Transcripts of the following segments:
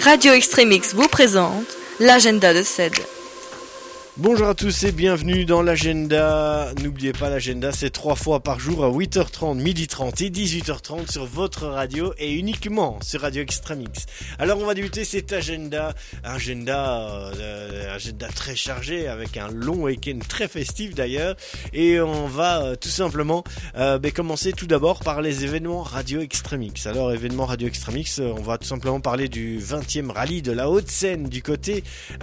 Radio Extremix vous présente l'agenda de CED. Bonjour à tous et bienvenue dans l'agenda. N'oubliez pas, l'agenda c'est 3 fois par jour à 8h30, 12h30 et 18h30 sur votre radio et uniquement sur Radio Extremix. Alors on va débuter cet agenda très chargé avec un long week-end très festif d'ailleurs, et on va tout simplement commencer tout d'abord par les événements Radio Extremix. Alors événements Radio Extremix, on va tout simplement parler du 20e rallye de la Haute-Seine du côté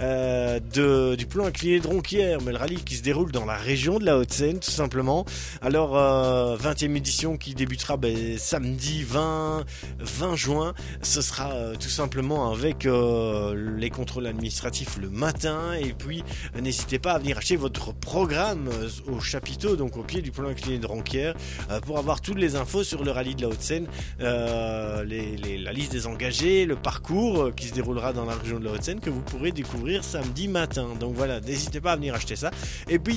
du plan incliné de Ronquière, mais le rallye qui se déroule dans la région de la Haute-Seine tout simplement. Alors 20e édition qui débutera samedi 20 juin. Ce sera tout simplement avec les contrôles administratifs le matin, et puis n'hésitez pas à venir acheter votre programme au chapiteau, donc au pied du plan incliné de Ronquière, pour avoir toutes les infos sur le rallye de la Haute-Seine, la liste des engagés, le parcours qui se déroulera dans la région de la Haute-Seine, que vous pourrez découvrir samedi matin. Donc voilà, n'hésitez pas à venir acheter ça. Et puis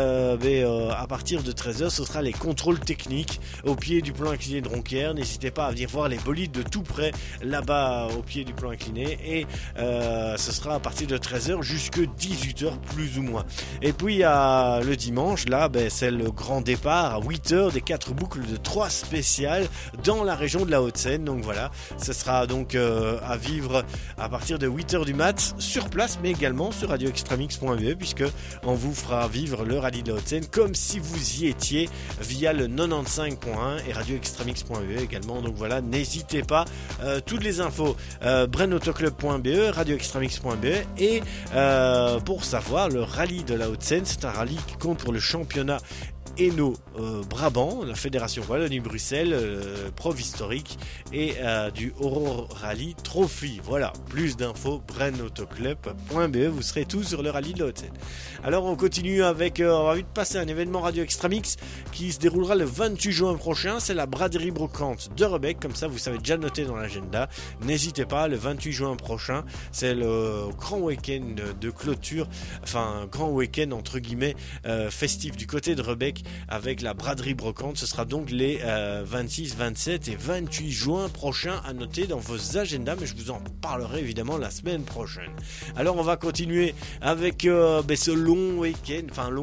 à partir de 13h, ce sera les contrôles techniques au pied du plan incliné de Ronquière. N'hésitez pas à venir voir les bolides de tout près là-bas au pied du plan incliné, et ce sera à partir de 13h jusqu'à 18h plus ou moins. Et puis le dimanche, là c'est le grand départ à 8h des 4 boucles de 3 spéciales dans la région de la Haute-Seine. Donc voilà, ce sera donc à vivre à partir de 8h du mat sur place, mais également sur radioextremix.be, puisque on vous fera vivre le rallye de la Haute-Seine comme si vous y étiez via le 95.1 et radioextremix.be également. Donc voilà, n'hésitez pas, toutes les infos brennauto-club.be, radioextremix.be, et pour savoir, le rallye de la Haute-Seine, c'est un rallye qui compte pour le championnat Hainaut Brabant, la fédération Wallonie-Bruxelles, Prov historique, et du Aurore Rally Trophy. Voilà, plus d'infos brennautoclub.be, vous serez tous sur le rallye de la Haute-Seine. Alors on continue avec, on va vite passer à un événement Radio Extremix qui se déroulera le 28 juin prochain. C'est la braderie brocante de Rebec, comme ça vous savez déjà noter dans l'agenda. N'hésitez pas, le 28 juin prochain, c'est le grand week-end de clôture, enfin grand week-end entre guillemets festif du côté de Rebec, avec la braderie brocante. Ce sera donc les 26, 27 et 28 juin prochains à noter dans vos agendas, mais je vous en parlerai évidemment la semaine prochaine. Alors on va continuer avec ce long week-end,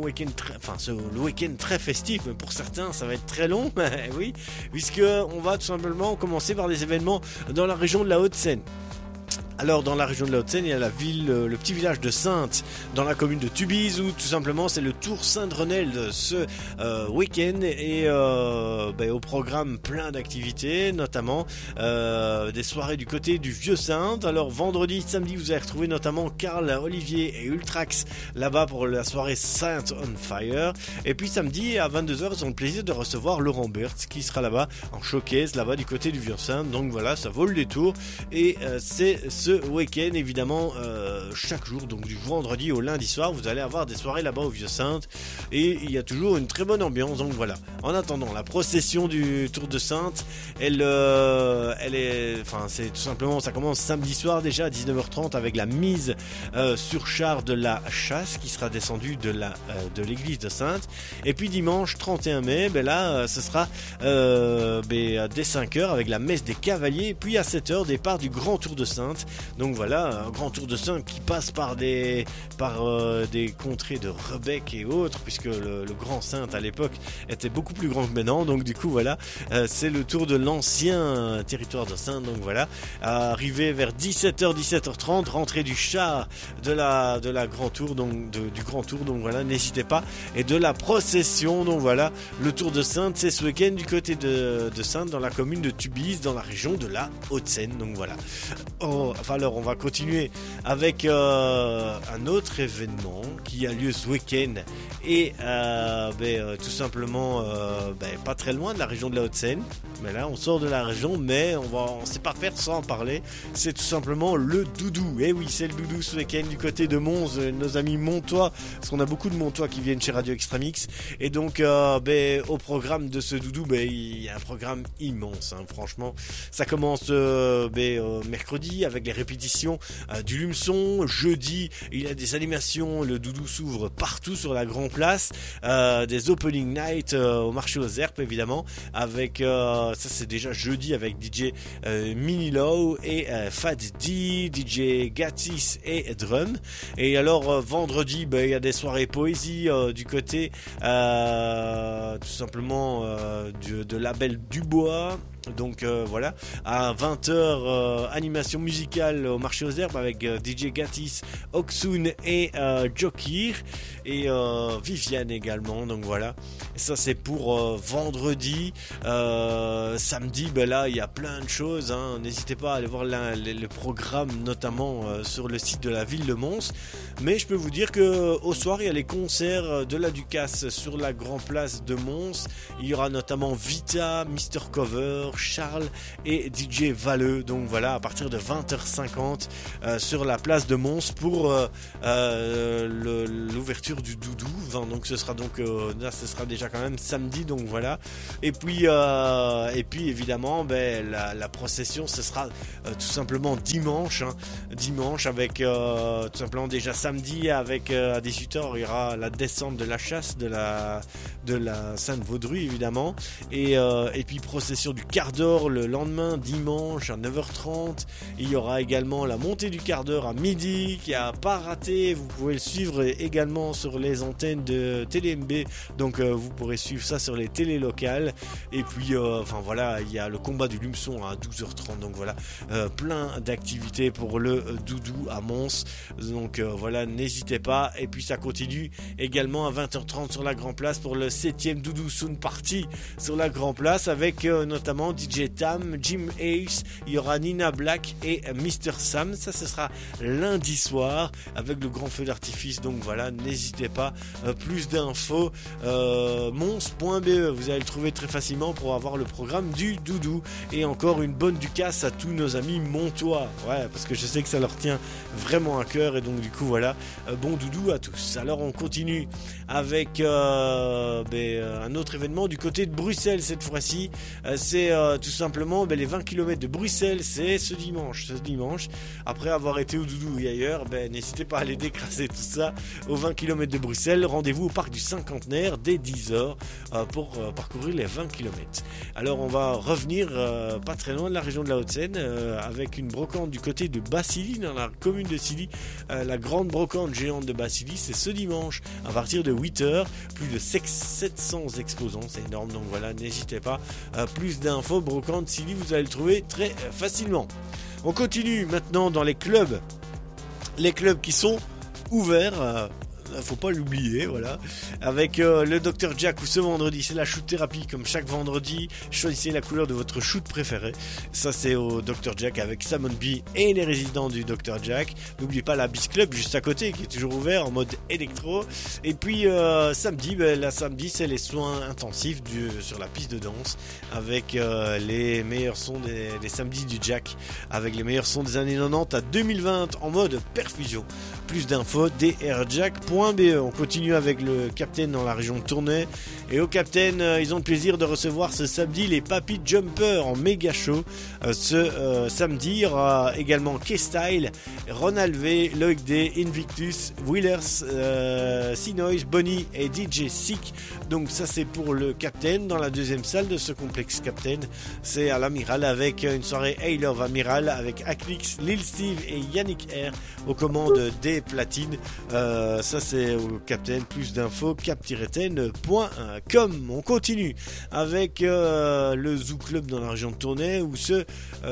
le week-end très festif, mais pour certains ça va être très long, oui, puisque on va tout simplement commencer par des événements dans la région de la Haute-Seine. Alors dans la région de la Haute-Seine, il y a le petit village de Saintes dans la commune de Tubize, où tout simplement c'est le Tour Saint-Drenel de ce week-end, et au programme plein d'activités, notamment des soirées du côté du Vieux-Saintes. Alors vendredi, samedi, vous allez retrouver notamment Karl, Olivier et Ultrax là-bas pour la soirée Saint on Fire, et puis samedi à 22h, ils ont le plaisir de recevoir Laurent Berthe qui sera là-bas en showcase là-bas du côté du Vieux-Saintes. Donc voilà, ça vaut le détour, et c'est ce week-end évidemment chaque jour, donc du vendredi au lundi soir, vous allez avoir des soirées là-bas au Vieux-Saintes, et il y a toujours une très bonne ambiance. Donc voilà, en attendant, la procession du Tour de Saintes, c'est tout simplement, ça commence samedi soir déjà à 19h30 avec la mise sur char de la chasse qui sera descendue de l'église de Saintes, et puis dimanche 31 mai, ce sera dès 5h avec la messe des cavaliers, et puis à 7h départ du grand Tour de Saintes. Donc voilà, un grand Tour de Saintes qui passe par des contrées de Rebec et autres, puisque le grand Saintes à l'époque était beaucoup plus grand que maintenant. Donc du coup voilà, c'est le tour de l'ancien territoire de Saintes. Donc voilà, arrivé vers 17h, 17h30, rentrée du char de la grand tour, donc du grand tour. Donc voilà, n'hésitez pas, et de la procession. Donc voilà, le Tour de Saintes, c'est ce week-end du côté de Saintes, dans la commune de Tubize, dans la région de la Haute-Seine. Donc voilà. Alors on va continuer avec un autre événement qui a lieu ce week-end, et tout simplement pas très loin de la région de la Haute-Seine. Mais là on sort de la région, mais on ne sait pas faire sans en parler. C'est tout simplement le doudou. Et oui, c'est le doudou ce week-end du côté de Mons, nos amis montois, parce qu'on a beaucoup de montois qui viennent chez Radio Extremix. Et donc au programme de ce doudou, il y a un programme immense, hein, franchement. Ça commence mercredi avec les répétitions du Lumeçon. Jeudi, il y a des animations, le Doudou s'ouvre partout sur la Grand Place, des opening night au marché aux herbes évidemment, avec ça c'est déjà jeudi avec DJ Mini Low et Fat D, DJ Gatis et Drum. Et alors vendredi, il y a des soirées poésie du côté tout simplement de label Dubois. Donc voilà, à 20h animation musicale au marché aux herbes avec DJ Gatis, Oksun et Jokir et Viviane également. Donc voilà, et ça c'est pour vendredi. Samedi, là il y a plein de choses, hein. N'hésitez pas à aller voir le programme notamment sur le site de la ville de Mons. Mais je peux vous dire que au soir il y a les concerts de la Ducasse sur la Grand Place de Mons. Il y aura notamment Vita, Mr Cover, Charles et DJ Valeux. Donc voilà, à partir de 20h50 sur la place de Mons pour l'ouverture du Doudou. Donc ce sera donc là, ce sera déjà quand même samedi. Donc voilà. Et puis évidemment, la procession, ce sera tout simplement dimanche. Hein. Dimanche avec tout simplement déjà samedi avec à 18h il y aura la descente de la chasse de la Sainte-Vaudrue évidemment. Et puis procession du quart d'or le lendemain dimanche à 9h30. Il y aura également la montée du quart d'heure à midi qui a pas raté. Vous pouvez le suivre également sur les antennes de TéléMB. Donc vous pourrez suivre ça sur les télés locales. Et puis voilà, il y a le combat du Lumeçon à 12h30. Donc voilà, plein d'activités pour le Doudou à Mons. Donc voilà, n'hésitez pas. Et puis ça continue également à 20h30 sur la Grand Place pour le 7e Doudou Sound Party sur la Grand Place avec notamment DJ Tam, Jim Ace, il y aura Nina Black et Mr Sam. Ça ce sera lundi soir avec le grand feu d'artifice. Donc voilà, n'hésitez pas. Plus d'infos mons.be, vous allez le trouver très facilement pour avoir le programme du Doudou. Et encore une bonne ducasse à tous nos amis montois. Ouais, parce que je sais que ça leur tient vraiment à cœur. Et donc du coup voilà, bon Doudou à tous. Alors on continue avec un autre événement du côté de Bruxelles cette fois-ci. C'est tout simplement les 20 km de Bruxelles, c'est ce dimanche. Après avoir été au Doudou et ailleurs, n'hésitez pas à aller décrasser tout ça aux 20 km de Bruxelles. Rendez-vous au parc du Cinquantenaire dès 10h pour parcourir les 20 km. Alors on va revenir pas très loin de la région de la Haute-Seine avec une brocante du côté de Bassily, dans la commune de Silly. La grande brocante géante de Bassily, c'est ce dimanche à partir de 8h. Plus de 700 exposants, c'est énorme. Donc voilà, n'hésitez pas. Plus d'infos, brocante Silly, vous allez le trouver très facilement. On continue maintenant dans les clubs. Les clubs qui sont ouverts. Faut pas l'oublier, voilà. Avec le Dr Jack où ce vendredi c'est la shoot thérapie comme chaque vendredi. Choisissez la couleur de votre shoot préféré. Ça c'est au Dr Jack avec Samon B et les résidents du Dr Jack. N'oubliez pas la Beast Club juste à côté qui est toujours ouvert en mode électro. Et puis samedi, samedi c'est les soins intensifs sur la piste de danse avec les meilleurs sons des samedis du Jack, avec les meilleurs sons des années 90 à 2020 en mode perfusion. Plus d'infos drjack.be. On continue avec le Captain dans la région de Tournai. Et au Captain, ils ont le plaisir de recevoir ce samedi les Papy Jumper en méga show. Ce samedi, il y aura également K-Style, Ronald V, Loïc D, Invictus, Willers, C-Noise, Bonnie et DJ Sick. Donc ça c'est pour le Captain. Dans la deuxième salle de ce complexe Captain, c'est à l'Amiral avec une soirée Hey Love Amiral avec Aclix, Lil Steve et Yannick R aux commandes des platines. Ça c'est au Captain. Plus d'infos cap-ten.com. On continue avec le Zoo Club dans la région de Tournai où ce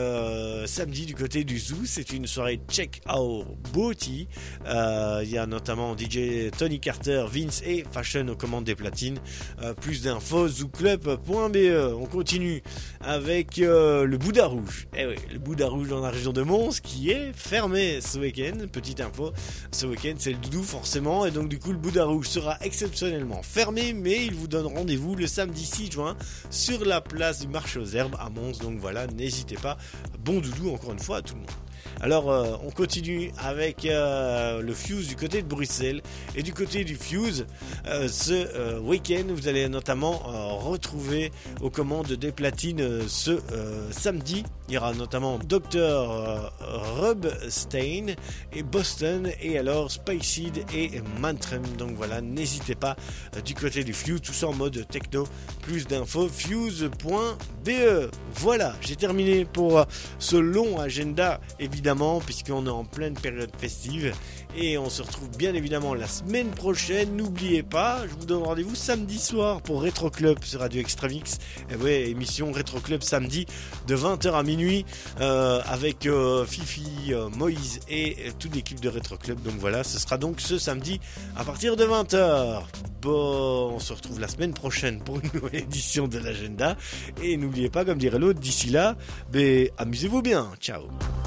samedi du côté du Zoo c'est une soirée Check Out Booty. Il y a notamment DJ Tony Carter, Vince et Fashion aux commandes des platines. Plus d'infos zooclub.be. On continue avec le Bouddha Rouge. Eh oui, le Bouddha Rouge dans la région de Mons qui est fermé ce week-end. Petite info, ce week-end c'est le Doudou forcément, et donc du coup le Bouddha Rouge sera exceptionnellement fermé, mais il vous donne rendez-vous le samedi 6 juin sur la place du marché aux herbes à Mons. Donc voilà, n'hésitez pas. Bon Doudou encore une fois à tout le monde. Alors on continue avec le Fuse du côté de Bruxelles. Et du côté du Fuse, ce week-end, vous allez notamment retrouver aux commandes des platines ce samedi. Il y aura notamment Dr. Rubstein et Boston, et alors Spiceseed et Mantram. Donc voilà, n'hésitez pas du côté du Fuse, tout ça en mode techno. Plus d'infos, fuse.be. Voilà, j'ai terminé pour ce long agenda, évidemment, puisqu'on est en pleine période festive. Et on se retrouve bien évidemment la semaine prochaine. N'oubliez pas, je vous donne rendez-vous samedi soir pour Retro Club sur Radio Extremix. Et ouais, émission Retro Club samedi de 20h à minuit avec Fifi, Moïse et toute l'équipe de Retro Club. Donc voilà, ce sera donc ce samedi à partir de 20h. Bon, on se retrouve la semaine prochaine pour une nouvelle édition de l'agenda. Et n'oubliez pas, comme dirait l'autre, d'ici là, amusez-vous bien. Ciao.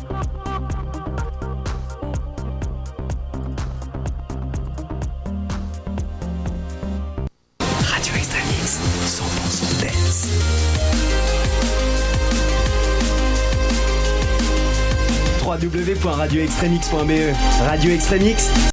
Radio Extremix, 100% dance. www.radioextremix.be. Radio Extremix,